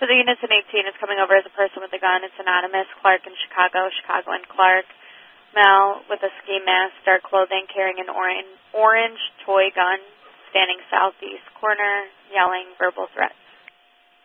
So the units in 18 is coming over as a person with a gun. It's anonymous. Clark in Chicago, Chicago and Clark. Male with a ski mask, dark clothing, carrying an orange toy gun, standing southeast corner, yelling verbal threats.